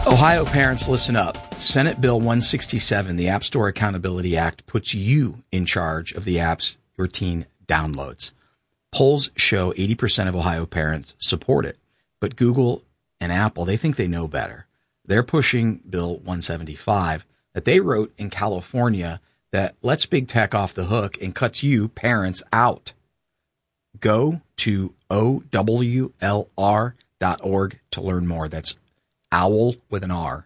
Ohio parents, listen up. Senate Bill 167, the App Store Accountability Act, puts you in charge of the apps your teen downloads. Polls show 80% of Ohio parents support it, but Google and Apple, they think they know better. They're pushing Bill 175 that they wrote in California that lets big tech off the hook and cuts you, parents, out. Go to OWLR.org to learn more. That's OWL with an R,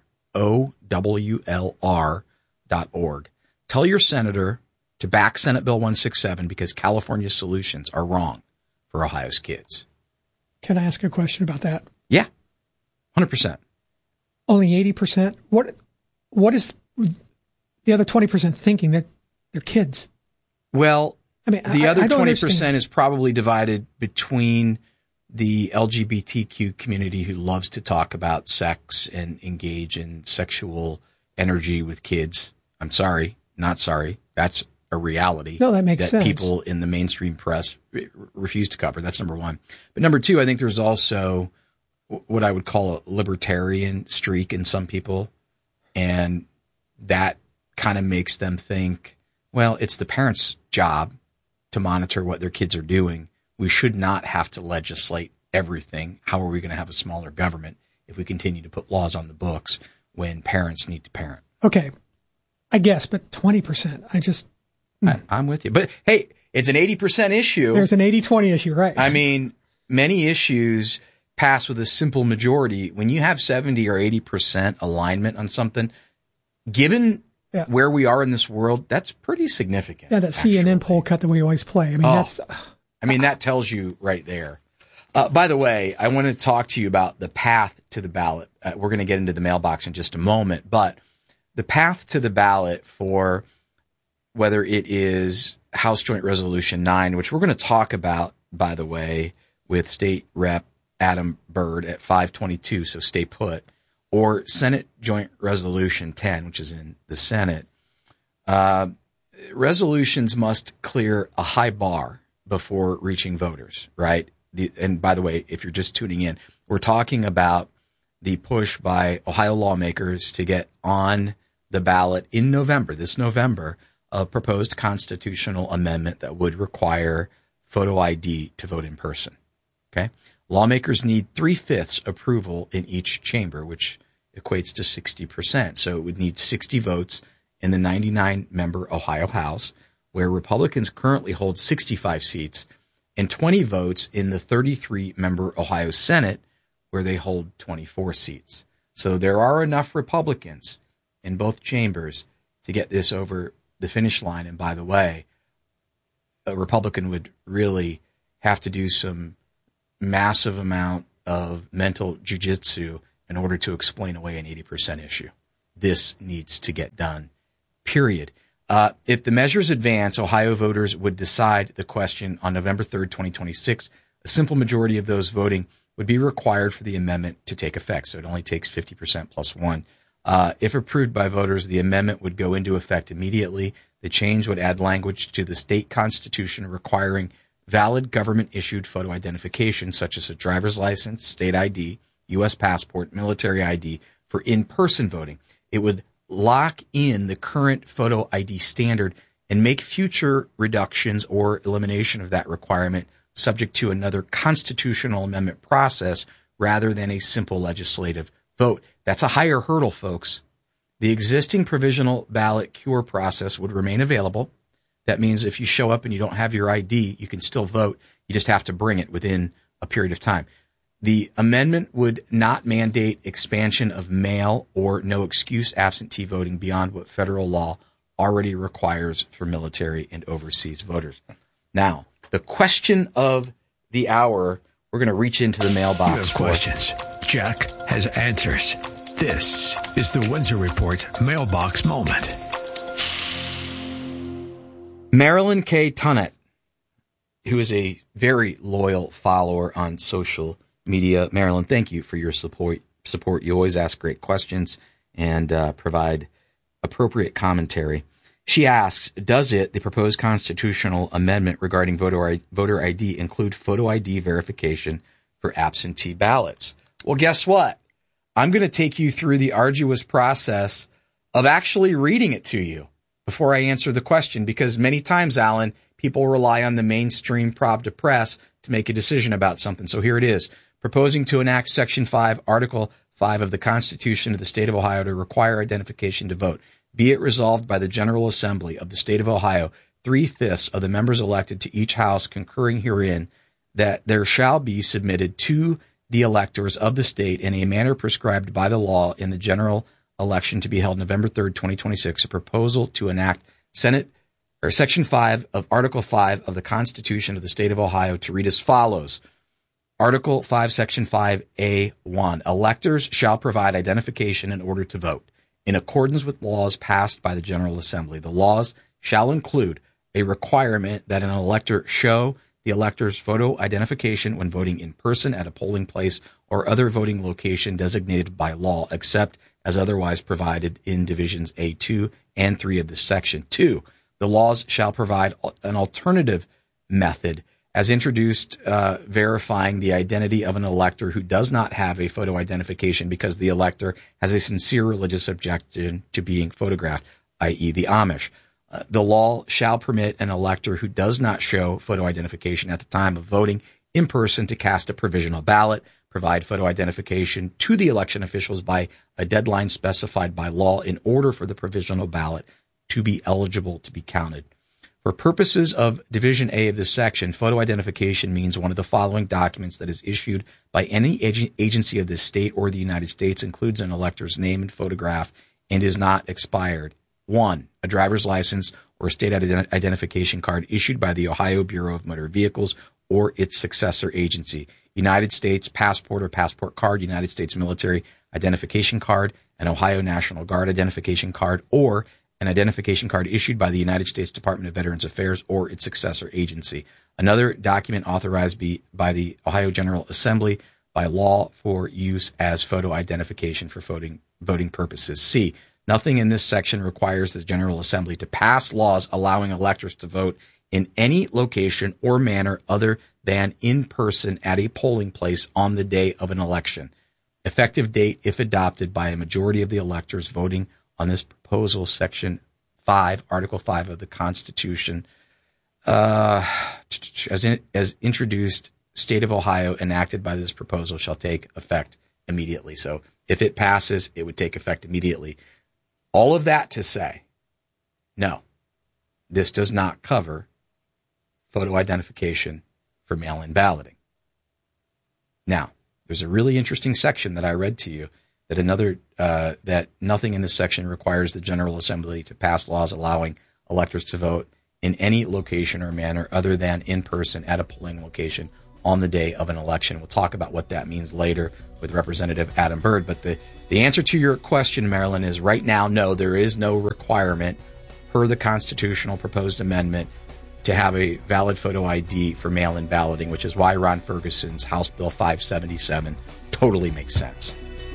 OWLR.org. Tell your senator to back Senate Bill 167 because California's solutions are wrong for Ohio's kids. Can I ask a question about that? Yeah, 100%. Only 80%? What is the other 20% thinking that they're kids? Well, I mean, the other 20% understand. is probably divided between the LGBTQ community who loves to talk about sex and engage in sexual energy with kids. I'm sorry, not sorry. That's a reality. No, that makes sense. People in the mainstream press refuse to cover. That's number one. But number two, I think there's also what I would call a libertarian streak in some people. And that kind of makes them think, well, it's the parents' job to monitor what their kids are doing. We should not have to legislate everything. How are we going to have a smaller government if we continue to put laws on the books when parents need to parent? Okay, I guess, but 20%, I'm with you. But hey, it's an 80% issue. There's an 80-20 issue, right? I mean, many issues pass with a simple majority. When you have 70 or 80% alignment on something, given where we are in this world, that's pretty significant. Yeah, that CNN poll cut that we always play. I mean, that tells you right there. By the way, I want to talk to you about the path to the ballot. We're going to get into the mailbox in just a moment, but the path to the ballot for whether it is House Joint Resolution 9, which we're going to talk about, by the way, with State Rep Adam Byrd at 522, so stay put, or Senate Joint Resolution 10, which is in the Senate. Resolutions must clear a high bar before reaching voters, right? And by the way, if you're just tuning in, we're talking about the push by Ohio lawmakers to get on the ballot in November, this November, a proposed constitutional amendment that would require photo ID to vote in person. Okay. Lawmakers need 3/5 approval in each chamber, which equates to 60%. So it would need 60 votes in the 99-member Ohio House, where Republicans currently hold 65 seats, and 20 votes in the 33-member Ohio Senate, where they hold 24 seats. So there are enough Republicans in both chambers to get this over the finish line. And by the way, a Republican would really have to do some massive amount of mental jujitsu in order to explain away an 80% issue. This needs to get done, period. If the measures advance, Ohio voters would decide the question on November 3rd, 2026. A simple majority of those voting would be required for the amendment to take effect. So it only takes 50% plus one. If approved by voters, the amendment would go into effect immediately. The change would add language to the state constitution requiring valid government-issued photo identification, such as a driver's license, state ID, U.S. passport, military ID, for in-person voting. It would lock in the current photo ID standard and make future reductions or elimination of that requirement subject to another constitutional amendment process rather than a simple legislative vote. That's a higher hurdle, folks. The existing provisional ballot cure process would remain available. That means if you show up and you don't have your ID, you can still vote. You just have to bring it within a period of time. The amendment would not mandate expansion of mail or no excuse absentee voting beyond what federal law already requires for military and overseas voters. Now, the question of the hour, we're going to reach into the mailbox. You have questions. Jack has answers. This is the Windsor Report Mailbox Moment. Marilyn K. Tunnett, who is a very loyal follower on social media. Marilyn, thank you for your support. You always ask great questions and provide appropriate commentary. She asks, does the proposed constitutional amendment regarding voter ID include photo ID verification for absentee ballots? Well, guess what? I'm going to take you through the arduous process of actually reading it to you before I answer the question, because many times, Alan, people rely on the mainstream prop to press to make a decision about something. So here it is. Proposing to enact Section 5, Article 5 of the Constitution of the State of Ohio to require identification to vote. Be it resolved by the General Assembly of the State of Ohio, 3/5 of the members elected to each house concurring herein, that there shall be submitted to the electors of the state in a manner prescribed by the law in the general election to be held November 3rd, 2026, a proposal to enact Section 5 of Article 5 of the Constitution of the State of Ohio to read as follows. Article 5, Section 5A1. Electors shall provide identification in order to vote in accordance with laws passed by the General Assembly. The laws shall include a requirement that an elector show the elector's photo identification when voting in person at a polling place or other voting location designated by law, except as otherwise provided in Divisions A2 and 3 of this section. 2. The laws shall provide an alternative method as introduced, verifying the identity of an elector who does not have a photo identification because the elector has a sincere religious objection to being photographed, i.e. the Amish. The law shall permit an elector who does not show photo identification at the time of voting in person to cast a provisional ballot, provide photo identification to the election officials by a deadline specified by law in order for the provisional ballot to be eligible to be counted. For purposes of Division A of this section, photo identification means one of the following documents that is issued by any agency of the state or the United States, includes an elector's name and photograph, and is not expired. 1. A driver's license or state identification card issued by the Ohio Bureau of Motor Vehicles or its successor agency. United States passport or passport card, United States military identification card, an Ohio National Guard identification card, or an identification card issued by the United States Department of Veterans Affairs or its successor agency. Another document authorized by the Ohio General Assembly by law for use as photo identification for voting purposes. C. Nothing in this section requires the General Assembly to pass laws allowing electors to vote in any location or manner other than in person at a polling place on the day of an election. Effective date if adopted by a majority of the electors voting on this proposal, Section 5, Article 5 of the Constitution, as introduced, State of Ohio, enacted by this proposal, shall take effect immediately. So if it passes, it would take effect immediately. All of that to say, no, this does not cover photo identification for mail-in balloting. Now, there's a really interesting section that I read to you that nothing in this section requires the General Assembly to pass laws allowing electors to vote in any location or manner other than in person at a polling location on the day of an election. We'll talk about what that means later with Representative Adam Byrd. But the answer to your question, Marilyn, is right now, no, there is no requirement per the constitutional proposed amendment to have a valid photo ID for mail-in balloting, which is why Ron Ferguson's House Bill 577 totally makes sense.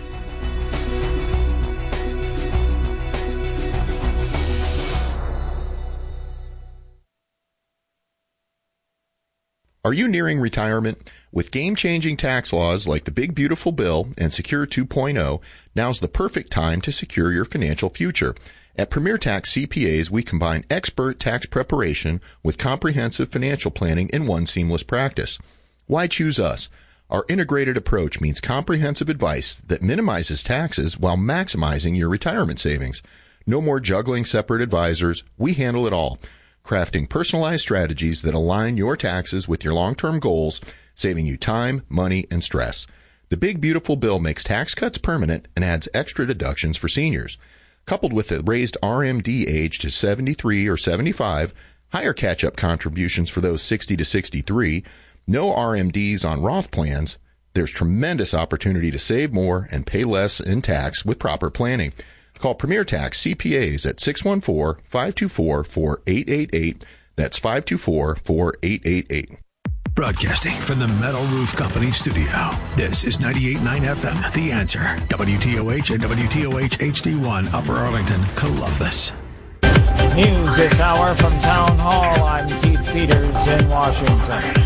Are you nearing retirement? With game-changing tax laws like the Big Beautiful Bill and Secure 2.0, now's the perfect time to secure your financial future. At Premier Tax CPAs, we combine expert tax preparation with comprehensive financial planning in one seamless practice. Why choose us? Our integrated approach means comprehensive advice that minimizes taxes while maximizing your retirement savings. No more juggling separate advisors. We handle it all, crafting personalized strategies that align your taxes with your long-term goals, saving you time, money, and stress. The Big Beautiful Bill makes tax cuts permanent and adds extra deductions for seniors. Coupled with the raised RMD age to 73 or 75, higher catch-up contributions for those 60 to 63, no RMDs on Roth plans, there's tremendous opportunity to save more and pay less in tax with proper planning. Call Premier Tax CPAs at 614-524-4888. That's 524-4888. Broadcasting from the Metal Roof Company studio. This is 98.9 FM, The Answer. WTOH and WTOH HD1, Upper Arlington, Columbus. News this hour from Town Hall. I'm Keith Peters in Washington.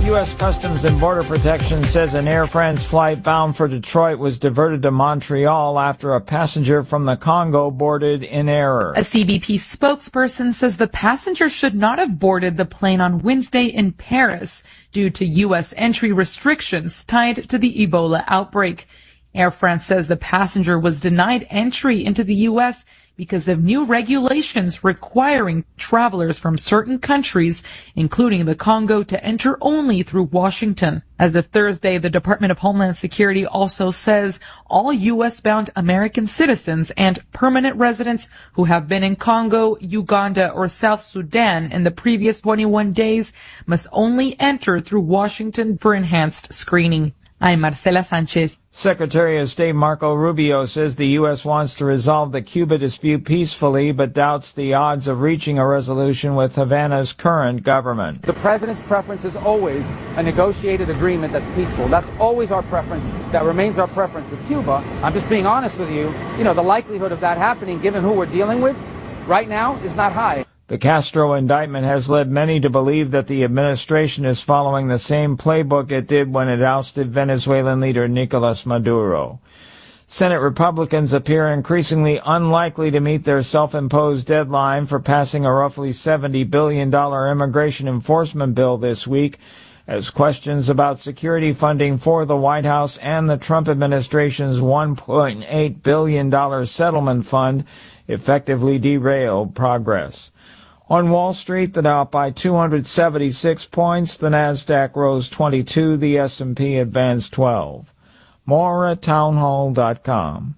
U.S. Customs and Border Protection says an Air France flight bound for Detroit was diverted to Montreal after a passenger from the Congo boarded in error. A CBP spokesperson says the passenger should not have boarded the plane on Wednesday in Paris due to U.S. entry restrictions tied to the Ebola outbreak. Air France says the passenger was denied entry into the U.S. because of new regulations requiring travelers from certain countries, including the Congo, to enter only through Washington. As of Thursday, the Department of Homeland Security also says all U.S.-bound American citizens and permanent residents who have been in Congo, Uganda, or South Sudan in the previous 21 days must only enter through Washington for enhanced screening. I'm Marcela Sanchez. Secretary of State Marco Rubio says the U.S. wants to resolve the Cuba dispute peacefully, but doubts the odds of reaching a resolution with Havana's current government. The president's preference is always a negotiated agreement that's peaceful. That's always our preference. That remains our preference with Cuba. I'm just being honest with you. The likelihood of that happening, given who we're dealing with right now, is not high. The Castro indictment has led many to believe that the administration is following the same playbook it did when it ousted Venezuelan leader Nicolas Maduro. Senate Republicans appear increasingly unlikely to meet their self-imposed deadline for passing a roughly $70 billion immigration enforcement bill this week, as questions about security funding for the White House and the Trump administration's $1.8 billion settlement fund effectively derail progress. On Wall Street, the Dow up by 276 points, the Nasdaq rose 22, the S&P advanced 12. More at townhall.com.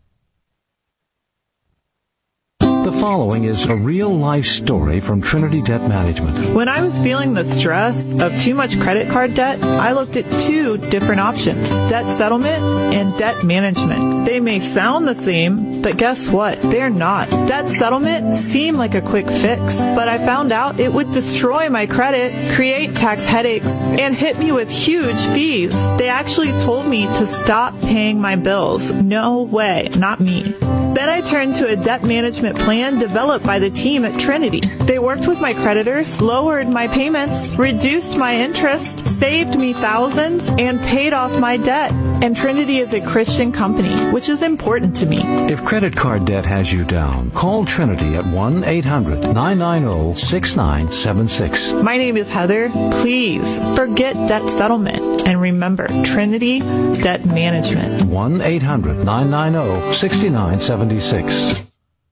The following is a real-life story from Trinity Debt Management. When I was feeling the stress of too much credit card debt, I looked at two different options, debt settlement and debt management. They may sound the same, but guess what? They're not. Debt settlement seemed like a quick fix, but I found out it would destroy my credit, create tax headaches, and hit me with huge fees. They actually told me to stop paying my bills. No way, not me. Then I turned to a debt management plan developed by the team at Trinity. They worked with my creditors, lowered my payments, reduced my interest, saved me thousands, and paid off my debt. And Trinity is a Christian company, which is important to me. If credit card debt has you down, call Trinity at 1-800-990-6976. My name is Heather. Please forget debt settlement. And remember, Trinity Debt Management. 1-800-990-6976.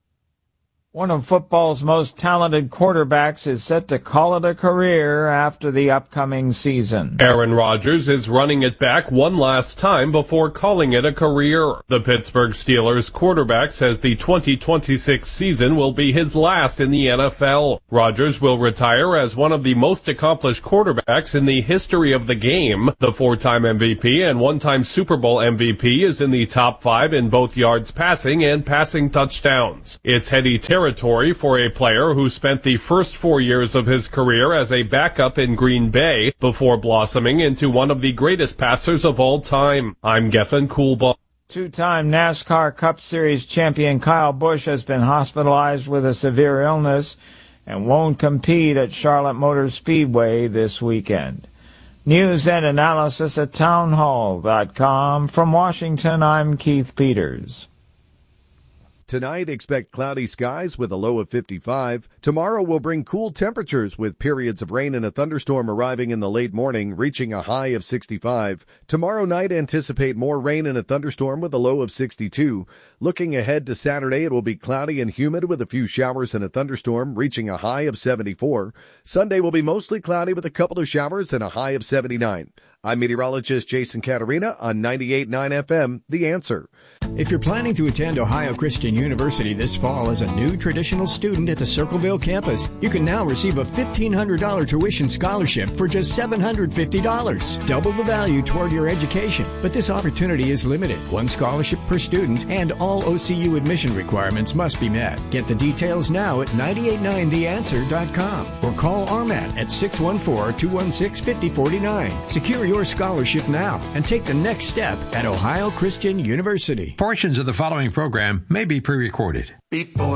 One of football's most talented quarterbacks is set to call it a career after the upcoming season. Aaron Rodgers is running it back one last time before calling it a career. The Pittsburgh Steelers quarterback says the 2026 season will be his last in the NFL. Rodgers will retire as one of the most accomplished quarterbacks in the history of the game. The four-time MVP and one-time Super Bowl MVP is in the top 5 in both yards passing and passing touchdowns. It's heady territory for a player who spent the first 4 years of his career as a backup in Green Bay before blossoming into one of the greatest passers of all time. I'm Gethin Coolbaugh. Two-time NASCAR Cup Series champion Kyle Busch has been hospitalized with a severe illness and won't compete at Charlotte Motor Speedway this weekend. News and analysis at townhall.com. From Washington, I'm Keith Peters. Tonight, expect cloudy skies with a low of 55. Tomorrow will bring cool temperatures with periods of rain and a thunderstorm arriving in the late morning, reaching a high of 65. Tomorrow night, anticipate more rain and a thunderstorm with a low of 62. Looking ahead to Saturday, it will be cloudy and humid with a few showers and a thunderstorm, reaching a high of 74. Sunday will be mostly cloudy with a couple of showers and a high of 79. I'm meteorologist Jason Caterina on 98.9 FM, The Answer. If you're planning to attend Ohio Christian University this fall as a new traditional student at the Circleville campus, you can now receive a $1,500 tuition scholarship for just $750. Double the value toward your education. But this opportunity is limited. One scholarship per student, and all OCU admission requirements must be met. Get the details now at 989theanswer.com or call RMAT at 614-216-5049. Secure your scholarship now and take the next step at Ohio Christian University. Portions of the following program may be pre-recorded. Before